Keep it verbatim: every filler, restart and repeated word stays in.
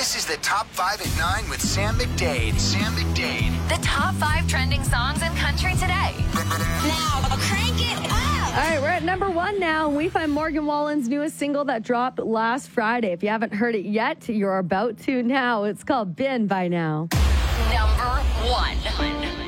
This is the Top five at nine with Sam McDade. Sam McDade. The top five trending songs in country today. Now, crank it up! All right, we're at number one now. We find Morgan Wallen's newest single that dropped last Friday. If you haven't heard it yet, you're about to now. It's called Been by Now. Number one.